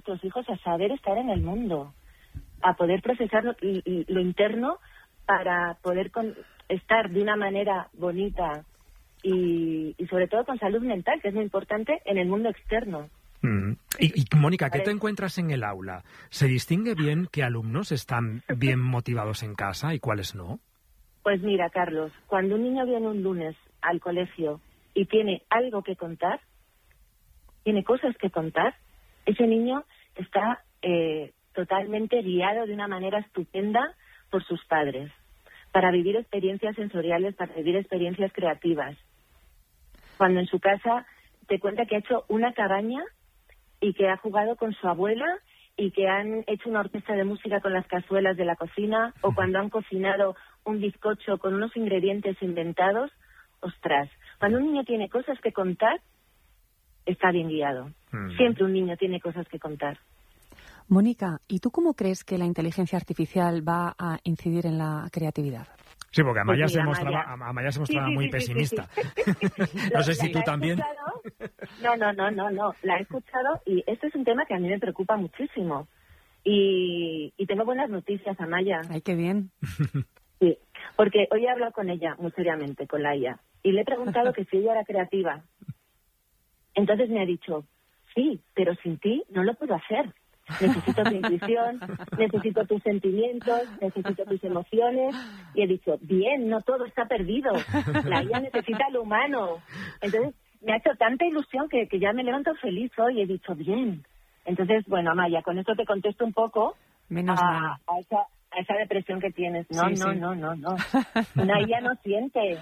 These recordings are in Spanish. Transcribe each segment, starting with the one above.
nuestros hijos a saber estar en el mundo, a poder procesar lo interno para poder estar de una manera bonita y sobre todo con salud mental, que es muy importante en el mundo externo. Y Mónica, ¿qué te encuentras en el aula? ¿Se distingue bien qué alumnos están bien motivados en casa y cuáles no? Pues mira, Carlos, cuando un niño viene un lunes al colegio y tiene algo que contar, tiene cosas que contar, ese niño está totalmente guiado de una manera estupenda por sus padres, para vivir experiencias sensoriales, para vivir experiencias creativas. Cuando en su casa te cuenta que ha hecho una cabaña y que ha jugado con su abuela y que han hecho una orquesta de música con las cazuelas de la cocina, o cuando han cocinado un bizcocho con unos ingredientes inventados, ostras, cuando un niño tiene cosas que contar, está bien guiado. Siempre un niño tiene cosas que contar. Mónica, ¿y tú cómo crees que la inteligencia artificial va a incidir en la creatividad? Sí, porque Amaya Pues se mira, mostraba muy pesimista. Sí. No sé si tú también. No. La he escuchado y este es un tema que a mí me preocupa muchísimo. Y tengo buenas noticias, Amaya. ¡Ay, qué bien! Sí, porque hoy he hablado con ella muy seriamente, con la IA, y le he preguntado que si ella era creativa. Entonces me ha dicho, sí, pero sin ti no lo puedo hacer. Necesito tu intuición, necesito tus sentimientos, necesito tus emociones. Y he dicho, bien, no todo está perdido. La IA necesita lo humano. Entonces me ha hecho tanta ilusión que ya me levanto feliz hoy. He dicho, bien. Entonces, bueno, Amaya, con esto te contesto un poco a esa depresión que tienes. No. Una IA no siente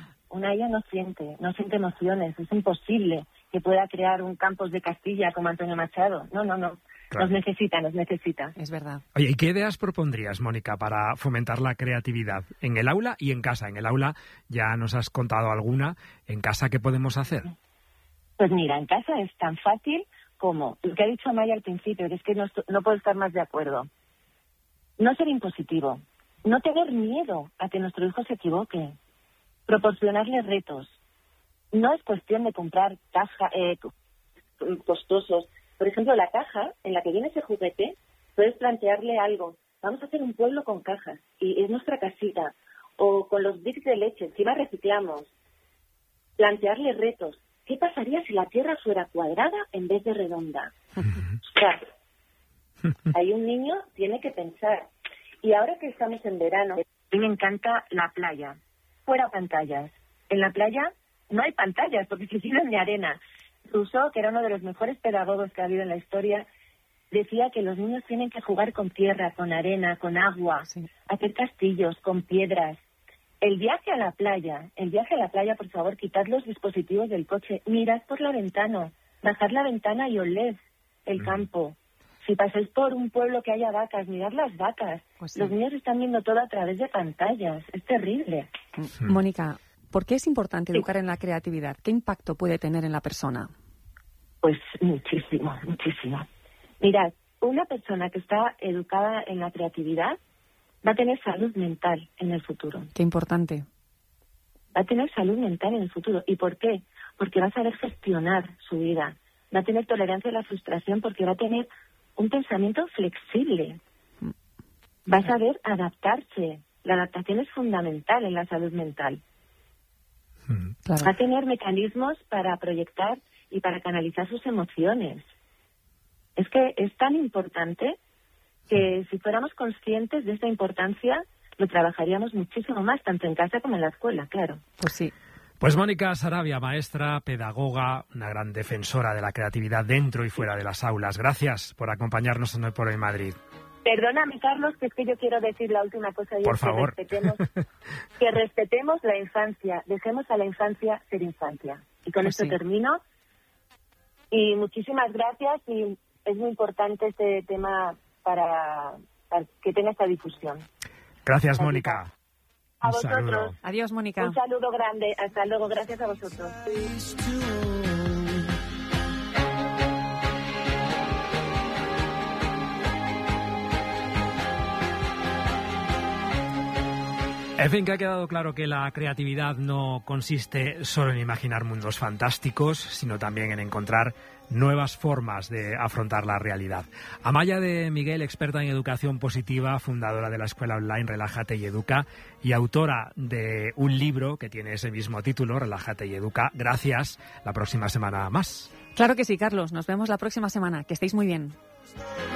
emociones. Es imposible que pueda crear un Campos de Castilla como Antonio Machado. No. Claro. Nos necesita. Es verdad. Oye, ¿y qué ideas propondrías, Mónica, para fomentar la creatividad en el aula y en casa? En el aula ya nos has contado alguna. ¿En casa qué podemos hacer? Pues mira, en casa es tan fácil como lo que ha dicho Amaya al principio, que es que no puedo estar más de acuerdo. No ser impositivo, no tener miedo a que nuestro hijo se equivoque, proporcionarle retos. No es cuestión de comprar caja costosos. Por ejemplo, la caja en la que viene ese juguete, puedes plantearle algo. Vamos a hacer un pueblo con cajas y es nuestra casita. O con los bricks de leche, encima reciclamos. Plantearle retos. ¿Qué pasaría si la Tierra fuera cuadrada en vez de redonda? Ostras, ahí un niño tiene que pensar. Y ahora que estamos en verano, a mí me encanta la playa. Fuera pantallas. En la playa no hay pantallas porque se llenan de arena. Rousseau, que era uno de los mejores pedagogos que ha habido en la historia, decía que los niños tienen que jugar con tierra, con arena, con agua, hacer castillos, con piedras. El viaje a la playa, por favor, quitad los dispositivos del coche, mirad por la ventana, bajad la ventana y oled el campo. Si pasáis por un pueblo que haya vacas, mirad las vacas. Pues sí. Los niños están viendo todo a través de pantallas, es terrible. Mónica, ¿por qué es importante educar en la creatividad? ¿Qué impacto puede tener en la persona? Pues muchísimo. Mirad, una persona que está educada en la creatividad va a tener salud mental en el futuro. Qué importante. Va a tener salud mental en el futuro. ¿Y por qué? Porque va a saber gestionar su vida. Va a tener tolerancia a la frustración porque va a tener un pensamiento flexible. Va a saber adaptarse. La adaptación es fundamental en la salud mental. Claro. Va a tener mecanismos para proyectar y para canalizar sus emociones. Es que es tan importante que si fuéramos conscientes de esta importancia, lo trabajaríamos muchísimo más, tanto en casa como en la escuela, claro. Pues sí. Pues Mónica Saravia, maestra, pedagoga, una gran defensora de la creatividad dentro y fuera de las aulas. Gracias por acompañarnos en Hoy por Hoy Madrid. Perdóname, Carlos, que es que yo quiero decir la última cosa. Y por es favor. Que respetemos la infancia, dejemos a la infancia ser infancia. Y con esto termino. Y muchísimas gracias, y es muy importante este tema para que tenga esta difusión. Gracias, Mónica. A vosotros. Saludo. Adiós, Mónica. Un saludo grande. Hasta luego. Gracias a vosotros. En fin, que ha quedado claro que la creatividad no consiste solo en imaginar mundos fantásticos, sino también en encontrar nuevas formas de afrontar la realidad. Amaya de Miguel, experta en educación positiva, fundadora de la escuela online Relájate y Educa y autora de un libro que tiene ese mismo título, Relájate y Educa. Gracias. La próxima semana más. Claro que sí, Carlos. Nos vemos la próxima semana. Que estéis muy bien.